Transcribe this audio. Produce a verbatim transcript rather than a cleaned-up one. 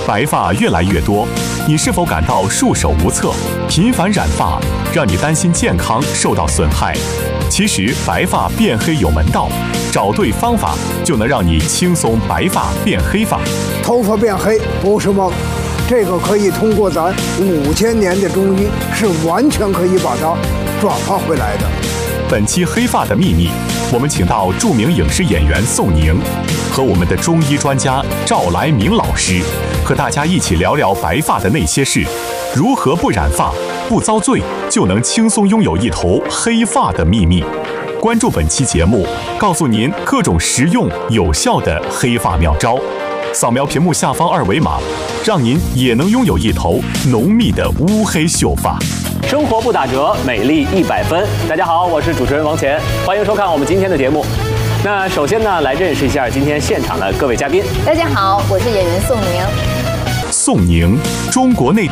白发越来越多，你是否感到束手无策？频繁染发让你担心健康受到损害。其实白发变黑有门道，找对方法就能让你轻松白发变黑发。 头发变黑不是梦，这个可以通过咱五千年的中医是完全可以把它转化回来的。 本期黑发的秘密，我们请到著名影视演员宋宁和我们的中医专家赵来明老师，和大家一起聊聊白发的那些事，如何不染发、不遭罪，就能轻松拥有一头黑发的秘密。关注本期节目，告诉您各种实用有效的黑发妙招。扫描屏幕下方二维码，让您也能拥有一头浓密的乌黑秀发。 生活不打折，美丽一百分。大家好，我是主持人王乾，欢迎收看我们今天的节目。那首先呢，来认识一下今天现场的各位嘉宾。 大家好，我是演员宋宁。 宋宁，中国内地